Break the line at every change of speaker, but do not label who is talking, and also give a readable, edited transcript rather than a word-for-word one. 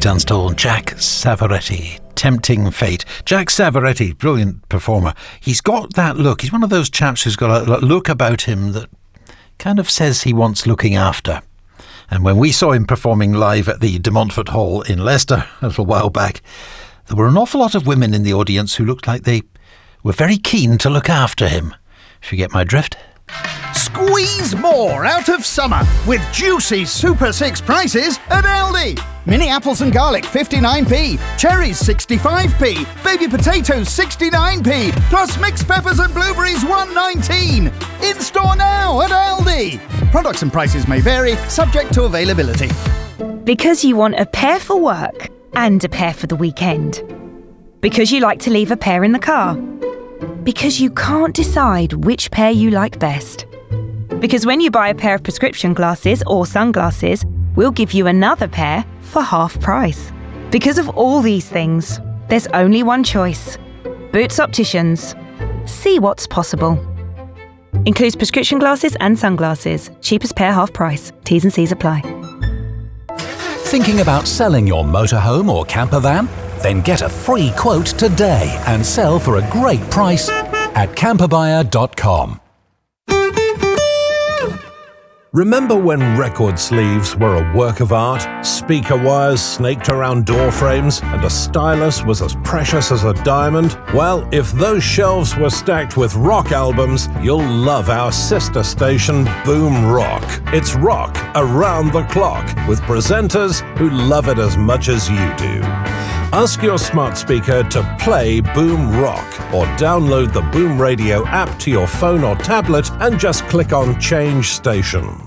Dunstall, Jack Savoretti, Tempting Fate. Jack Savoretti, brilliant performer. He's got that look. He's one of those chaps who's got a look about him that kind of says he wants looking after. And when we saw him performing live at the De Montfort Hall in Leicester a little while back, there were an awful lot of women in the audience who looked like they were very keen to look after him, if you get my drift.
Squeeze more out of summer with juicy Super 6 prices at Aldi. Mini apples and garlic 59p, cherries 65p, baby potatoes 69p, plus mixed peppers and blueberries 1.19. In store now at Aldi. Products and prices may vary, subject to availability.
Because you want a pair for work and a pair for the weekend. Because you like to leave a pair in the car. Because you can't decide which pair you like best. Because when you buy a pair of prescription glasses or sunglasses, we'll give you another pair for half price. Because of all these things, there's only one choice. Boots Opticians. See what's possible. Includes prescription glasses and sunglasses. Cheapest pair half price. T's and C's apply.
Thinking about selling your motorhome or camper van? Then get a free quote today and sell for a great price at camperbuyer.com.
Remember when record sleeves were a work of art, speaker wires snaked around door frames, and a stylus was as precious as a diamond? Well, if those shelves were stacked with rock albums, you'll love our sister station, Boom Rock. It's rock around the clock, with presenters who love it as much as you do. Ask your smart speaker to play Boom Rock, or download the Boom Radio app to your phone or tablet and just click on Change Station.